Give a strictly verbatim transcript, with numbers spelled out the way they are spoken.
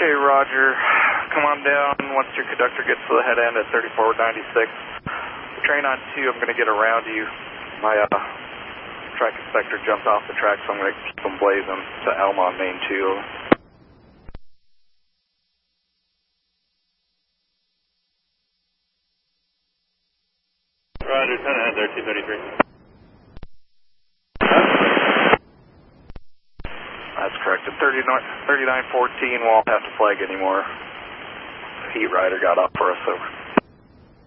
Okay, Roger. Come on down once your conductor gets to the head end at thirty-four ninety-six. Train on two, I'm going to get around you. My uh, track inspector jumped off the track, so I'm going to keep them blazing to Elma on main two. Roger, ten ahead there, two thirty-three. That's correct. At thirty-nine fourteen, won't have to flag anymore. Heat rider got up for us over.